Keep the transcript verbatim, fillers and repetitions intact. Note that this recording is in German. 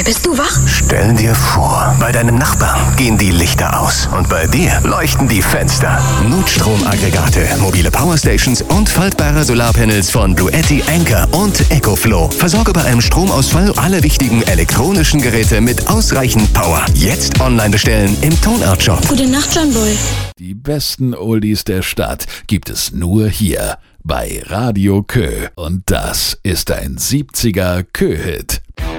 John Boy, bist du wach? Stell dir vor, bei deinem Nachbarn gehen die Lichter aus und bei dir leuchten die Fenster. Notstromaggregate, mobile Powerstations und faltbare Solarpanels von Bluetti, Anker und EcoFlow. Versorge bei einem Stromausfall alle wichtigen elektronischen Geräte mit ausreichend Power. Jetzt online bestellen im Tonart-Shop. Gute Nacht, John Boy. Die besten Oldies der Stadt gibt es nur hier bei Radio Kö. Und das ist ein siebziger Kö-Hit.